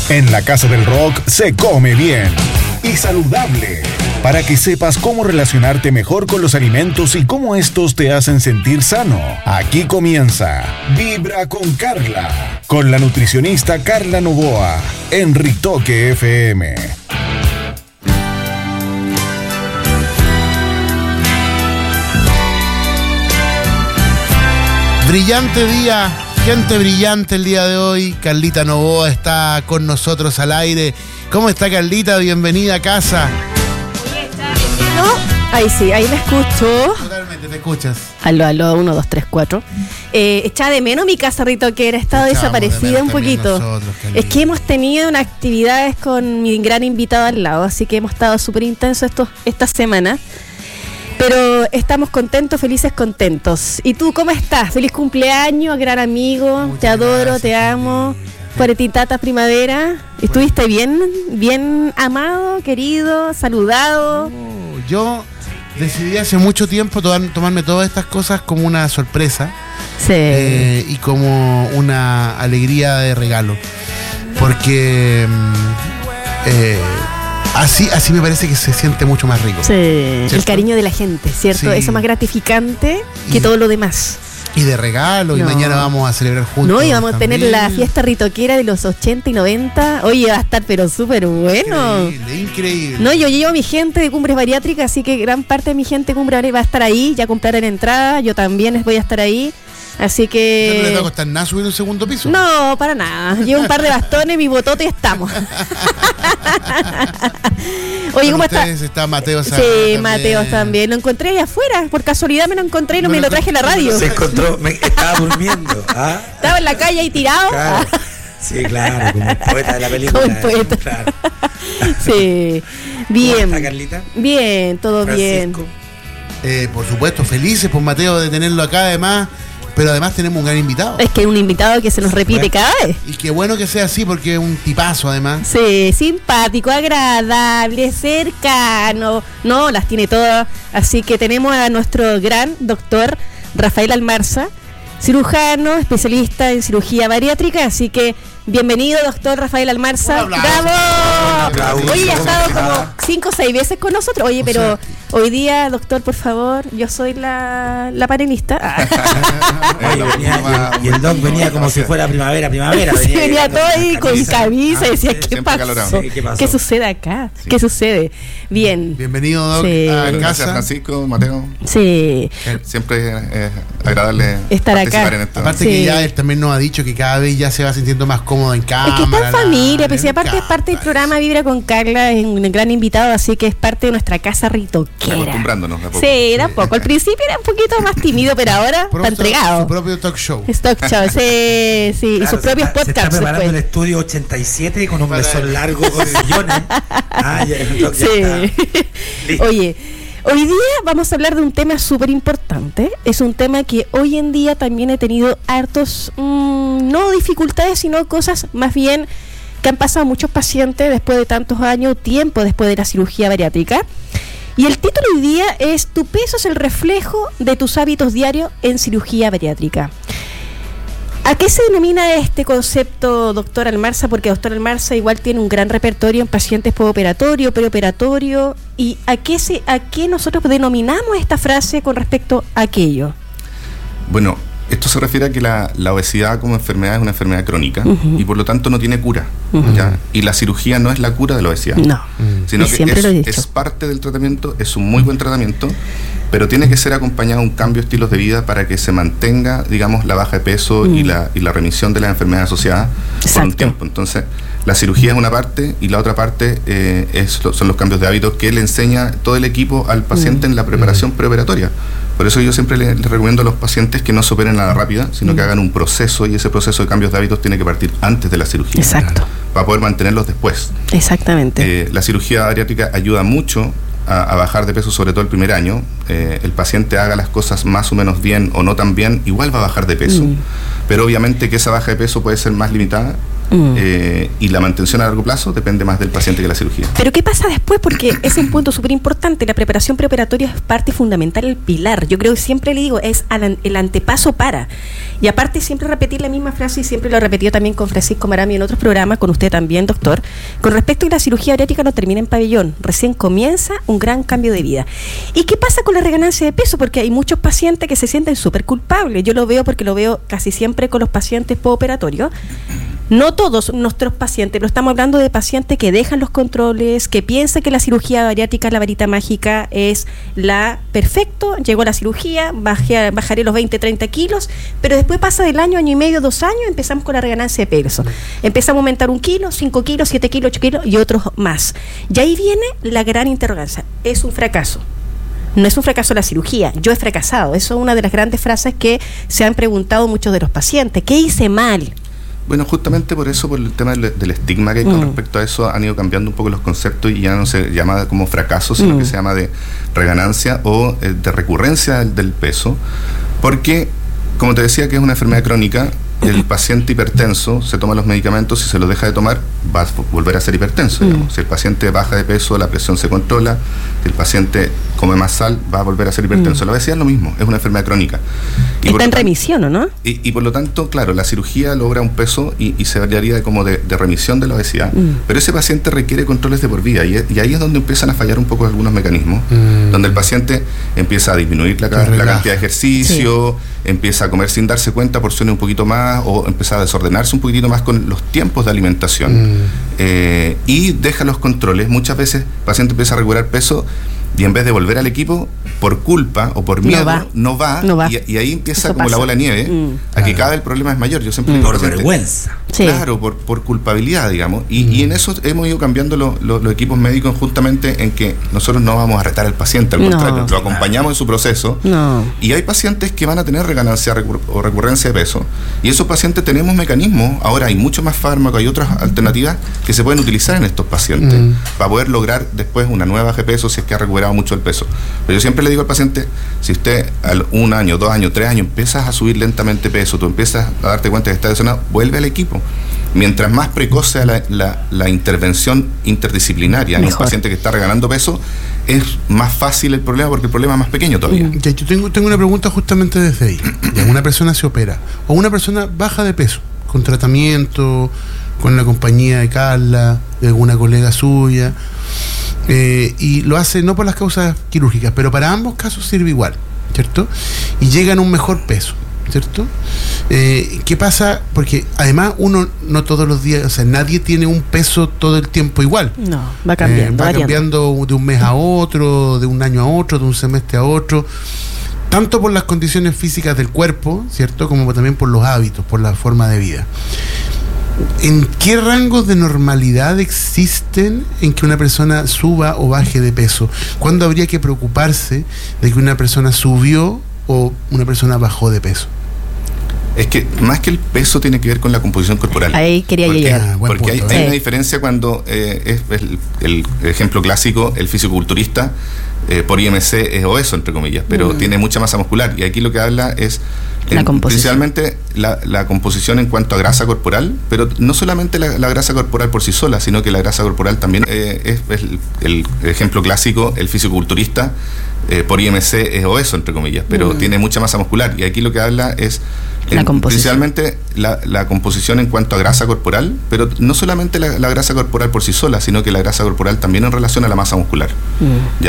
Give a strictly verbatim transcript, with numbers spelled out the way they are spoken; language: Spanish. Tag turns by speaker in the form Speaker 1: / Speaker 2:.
Speaker 1: En la Casa del Rock se come bien y saludable, para que sepas cómo relacionarte mejor con los alimentos y cómo estos te hacen sentir sano. Aquí comienza Vibra con Carla, con la nutricionista Carla Novoa, en Ritoque F M.
Speaker 2: Brillante día, gente brillante el día de hoy. Carlita Novoa está con nosotros al aire. ¿Cómo está, Carlita? Bienvenida a casa.
Speaker 3: ¿No? Ahí sí, ahí me escucho.
Speaker 2: Totalmente, te escuchas.
Speaker 3: Aló, aló, uno, dos, tres, cuatro. Eh, echaba de menos mi casa, Ritoquera, he estado desaparecida de un poquito. Nosotros, es que hemos tenido unas actividades con mi gran invitado al lado, así que hemos estado súper intensos estos esta semana. Pero estamos contentos, felices, contentos. ¿Y tú cómo estás? Feliz cumpleaños, gran amigo. Muchas te adoro, gracias, te amo. Cuaretitata primavera. ¿Estuviste bien? ¿Bien amado, querido, saludado?
Speaker 2: No, yo decidí hace mucho tiempo tomar, tomarme todas estas cosas como una sorpresa.
Speaker 3: Sí.
Speaker 2: Eh, y como una alegría de regalo. Porque... Eh, Así, así me parece que se siente mucho más rico.
Speaker 3: Sí, ¿cierto? El cariño de la gente, ¿cierto? Sí. Eso es más gratificante que y, todo lo demás.
Speaker 2: Y de regalo, no. Y mañana vamos a celebrar juntos.
Speaker 3: No, y vamos también a tener la fiesta ritoquera de los ochenta y noventa. Oye, va a estar pero súper bueno.
Speaker 2: Increíble, increíble.
Speaker 3: No, yo llevo a mi gente de Cumbres Bariátricas, así que gran parte de mi gente de Cumbres Bariátricas va a estar ahí. Ya compraron entrada, yo también les voy a estar ahí. Así que...
Speaker 2: ¿No les va a costar nada subir un segundo piso?
Speaker 3: No, para nada. Llevo un par de bastones, mi botote y estamos. Oye, ¿cómo está?
Speaker 2: Está Mateo
Speaker 3: Sí, también. Mateo también. Lo encontré allá afuera. Por casualidad me lo encontré y no me lo traje a la radio.
Speaker 4: Se encontró, me, estaba durmiendo. ¿Ah?
Speaker 3: Estaba en la calle ahí tirado.
Speaker 4: Claro. Sí, claro, como el poeta de la película.
Speaker 3: Como el poeta.
Speaker 4: Claro.
Speaker 3: Sí. Bien.
Speaker 4: ¿Cómo está, Carlita?
Speaker 3: Bien, todo
Speaker 4: Francisco.
Speaker 3: bien.
Speaker 2: Eh, por supuesto, felices por Mateo de tenerlo acá además. Pero además tenemos un gran invitado.
Speaker 3: Es que es un invitado que se nos repite cada vez.
Speaker 2: Y qué bueno que sea así porque es un tipazo además.
Speaker 3: Sí, simpático, agradable, cercano. No, las tiene todas. Así que tenemos a nuestro gran doctor Rafael Almarza, cirujano, especialista en cirugía bariátrica. Así que bienvenido, doctor Rafael Almarza. ¡Bravo! Oye, ha estado como cinco o seis veces con nosotros. Oye, pero o sea, hoy día, doctor, por favor, yo soy la, la panelista.
Speaker 4: Oye, venía, y, y el doc venía como si fuera primavera, primavera.
Speaker 3: Venía, sí, venía todo ahí con camisa, camisa y decía, ah, ¿qué pasó?
Speaker 4: Sí, ¿qué pasó?
Speaker 3: ¿Qué sucede acá? Sí. ¿Qué sucede? Bien.
Speaker 2: Bienvenido, doc,
Speaker 3: sí.
Speaker 2: a casa.
Speaker 5: Gracias, Francisco, Mateo.
Speaker 3: Sí.
Speaker 5: Siempre es agradable
Speaker 3: estar acá.
Speaker 5: En esto.
Speaker 2: Aparte
Speaker 3: sí.
Speaker 2: que ya él también nos ha dicho que cada vez ya se va sintiendo más cómodo en cámara.
Speaker 3: Es que está en familia, pero si aparte
Speaker 2: encanta.
Speaker 3: es parte del programa Vibra con Carla, es un gran invitado, así que es parte de nuestra casa ritoquera.
Speaker 5: Acostumbrándonos de a poco.
Speaker 3: Sí, era poco. Al principio era un poquito más tímido, pero ahora está entregado.
Speaker 2: Su propio talk show.
Speaker 3: Es talk show, sí, sí.
Speaker 4: Claro,
Speaker 3: y sus propios
Speaker 4: está,
Speaker 3: podcasts.
Speaker 4: Se está preparando
Speaker 3: después.
Speaker 4: el estudio ochenta y siete con un mesón largo con sillones. Ah, ya, ya
Speaker 3: sí. Oye, hoy día vamos a hablar de un tema súper importante. Es un tema que hoy en día también he tenido hartos, mmm, no dificultades, sino cosas más bien que han pasado muchos pacientes después de tantos años, tiempo después de la cirugía bariátrica. Y el título hoy día es Tu peso es el reflejo de tus hábitos diarios en cirugía bariátrica. ¿A qué se denomina este concepto, doctor Almarza? Porque doctor Almarza igual tiene un gran repertorio en pacientes postoperatorio, preoperatorio. ¿Y a qué, se, a qué nosotros denominamos esta frase con respecto a aquello?
Speaker 5: Bueno, esto se refiere a que la, la obesidad como enfermedad es una enfermedad crónica, uh-huh. y por lo tanto no tiene cura, uh-huh. ¿ya? Y la cirugía no es la cura de la obesidad,
Speaker 3: no,
Speaker 5: sino que es, es parte del tratamiento, es un muy buen tratamiento, pero tiene que ser acompañado de un cambio de estilos de vida para que se mantenga, digamos, la baja de peso uh-huh. y, la, y la remisión de las enfermedades asociadas. Exacto. Por un tiempo. Entonces, la cirugía es una parte y la otra parte eh, es, son los cambios de hábitos que le enseña todo el equipo al paciente uh-huh. en la preparación uh-huh. preoperatoria. Por eso yo siempre les, les recomiendo a los pacientes que no se operen a la rápida, sino uh-huh. que hagan un proceso, y ese proceso de cambios de hábitos tiene que partir antes de la cirugía.
Speaker 3: Exacto.
Speaker 5: Para poder mantenerlos después.
Speaker 3: Exactamente.
Speaker 5: Eh, la cirugía bariátrica ayuda mucho a, a bajar de peso, sobre todo el primer año. Eh, el paciente haga las cosas más o menos bien o no tan bien, igual va a bajar de peso. Uh-huh. Pero obviamente que esa baja de peso puede ser más limitada mm. eh, y la mantención a largo plazo depende más del paciente que la cirugía.
Speaker 3: Pero ¿qué pasa después? Porque es un punto súper importante. La preparación preoperatoria es parte fundamental, el pilar. Yo creo que siempre le digo, es al, el antepaso para. Y aparte siempre repetir la misma frase, y siempre lo he repetido también con Francisco Marami en otros programas, con usted también, doctor. Con respecto a la cirugía bariátrica no termina en pabellón, recién comienza un gran cambio de vida. ¿Y qué pasa con la reganancia de peso? Porque hay muchos pacientes que se sienten súper culpables. Yo lo veo porque lo veo casi siempre con los pacientes postoperatorios. No todos nuestros pacientes, pero estamos hablando de pacientes que dejan los controles, que piensan que la cirugía bariátrica, la varita mágica, es la perfecto, llegó a la cirugía, bajé, bajaré los veinte, treinta kilos, pero después pasa del año, año y medio, dos años, empezamos con la reganancia de peso. Empezamos a aumentar un kilo, cinco kilos, siete kilos, ocho kilos y otros más. Y ahí viene la gran interrogancia, ¿es un fracaso? No es un fracaso la cirugía, yo he fracasado. Eso es una de las grandes frases que se han preguntado muchos de los pacientes. ¿Qué hice mal?
Speaker 5: Bueno, justamente por eso, por el tema del, del estigma que hay con mm. respecto a eso, han ido cambiando un poco los conceptos y ya no se llama como fracaso, sino mm. que se llama de reganancia o eh, de recurrencia del, del peso, porque, como te decía, que es una enfermedad crónica. El paciente hipertenso se toma los medicamentos, si se los deja de tomar, va a volver a ser hipertenso. Mm. Si el paciente baja de peso, la presión se controla. Si el paciente come más sal, va a volver a ser hipertenso. Mm. La obesidad es lo mismo, es una enfermedad crónica.
Speaker 3: Y está en tanto, remisión, ¿o no?
Speaker 5: Y, y por lo tanto, claro, la cirugía logra un peso y, y se hablaría como de, de remisión de la obesidad. Mm. Pero ese paciente requiere controles de por vida. Y, y ahí es donde empiezan a fallar un poco algunos mecanismos. Mm. Donde el paciente empieza a disminuir la, la cantidad de ejercicio, sí. empieza a comer sin darse cuenta, porciones un poquito más, o empezar a desordenarse un poquitito más con los tiempos de alimentación, mm. eh, y deja los controles. Muchas veces el paciente empieza a recuperar peso y en vez de volver al equipo, por culpa o por miedo, no va, no va, no va. Y, y ahí empieza Eso como pasa. La bola de nieve, mm. a que cada vez el problema es mayor. Yo siempre
Speaker 4: mm. Por vergüenza.
Speaker 5: Sí. Claro, por, por culpabilidad, digamos. Y, mm. y en eso hemos ido cambiando lo, lo, los equipos médicos justamente en que nosotros no vamos a retar al paciente, al no. contrario, lo acompañamos en su proceso.
Speaker 3: No.
Speaker 5: Y hay pacientes que van a tener reganancia recur- o recurrencia de peso. Y esos pacientes tenemos mecanismos, ahora hay mucho más fármaco, hay otras alternativas que se pueden utilizar en estos pacientes mm. para poder lograr después una nueva baja de peso si es que ha recuperado mucho el peso. Pero yo siempre le digo al paciente, si usted al un año, dos años, tres años empiezas a subir lentamente peso, tú empiezas a darte cuenta que está lesionado, vuelve al equipo. Mientras más precoz sea la, la, la intervención interdisciplinaria Mejor. En un paciente que está reganando peso, es más fácil el problema porque el problema es más pequeño todavía.
Speaker 2: Ya, yo tengo, tengo una pregunta justamente desde ahí. Ya, una persona se opera o una persona baja de peso con tratamiento, con la compañía de Carla, de alguna colega suya, eh, y lo hace no por las causas quirúrgicas, pero para ambos casos sirve igual, ¿cierto? Y llegan a un mejor peso, ¿cierto? Eh, ¿Qué pasa? Porque además uno no todos los días, o sea, nadie tiene un peso todo el tiempo igual.
Speaker 3: No, va cambiando.
Speaker 2: Eh, va cambiando de un mes a otro, de un año a otro, de un semestre a otro, tanto por las condiciones físicas del cuerpo, ¿cierto? Como también por los hábitos, por la forma de vida. ¿En qué rangos de normalidad existen en que una persona suba o baje de peso? ¿Cuándo habría que preocuparse de que una persona subió o una persona bajó de peso?
Speaker 5: Es que más que el peso tiene que ver con la composición corporal.
Speaker 3: Ahí quería
Speaker 5: porque,
Speaker 3: llegar.
Speaker 5: Ah, porque
Speaker 2: punto,
Speaker 5: hay,
Speaker 2: ¿eh?
Speaker 5: hay una diferencia cuando eh, es el, el ejemplo clásico, el fisiculturista eh, por I M C es obeso, entre comillas, pero mm. tiene mucha masa muscular. Y aquí lo que habla es
Speaker 3: la
Speaker 5: en,
Speaker 3: composición.
Speaker 5: principalmente la, la composición en cuanto a grasa corporal, pero no solamente la, la grasa corporal por sí sola, sino que la grasa corporal también eh, es, es el, el ejemplo clásico, el fisiculturista eh, por I M C es obeso, entre comillas, pero mm. tiene mucha masa muscular. Y aquí lo que habla es
Speaker 3: la
Speaker 5: en,
Speaker 3: composición.
Speaker 5: principalmente la, la composición en cuanto a grasa corporal, pero no solamente la, la grasa corporal por sí sola, sino que la grasa corporal también en relación a la masa muscular. Mm. ¿Ya?